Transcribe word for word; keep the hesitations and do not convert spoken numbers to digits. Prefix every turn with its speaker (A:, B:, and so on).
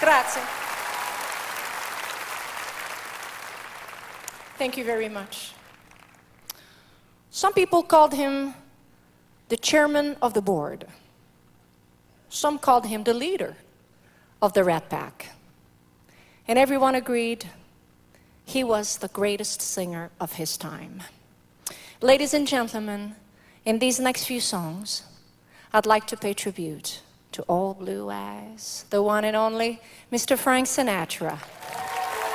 A: Grazie. Thank you very much. Some people called him the chairman of the board. Some called him the leader of the Rat Pack. And everyone agreed he was the greatest singer of his time. Ladies and gentlemen, in these next few songs, I'd like to pay tribute to Old Blue Eyes, the one and only Mister Frank Sinatra.